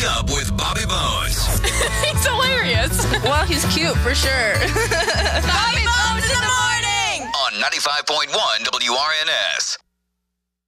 Wake up with Bobby Bones. He's hilarious. Well, he's cute for sure. Bobby Bones in the morning. On 95.1 WRNS.